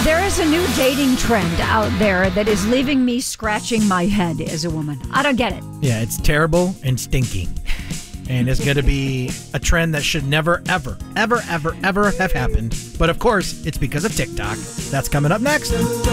There is a new dating trend out there that is leaving me scratching my head as a woman. I don't get it. Yeah, it's terrible and stinky. And it's going to be a trend that should never, ever, ever, ever, ever have happened. But of course, it's because of TikTok. That's coming up next.